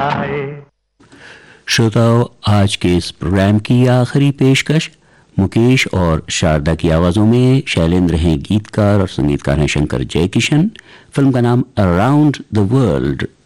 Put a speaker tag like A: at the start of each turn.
A: श्रोताओं, आज के इस प्रोग्राम की आखिरी पेशकश मुकेश और शारदा की आवाज़ों में। शैलेंद्र हैं गीतकार और संगीतकार हैं शंकर जयकिशन। फिल्म का नाम अराउंड द वर्ल्ड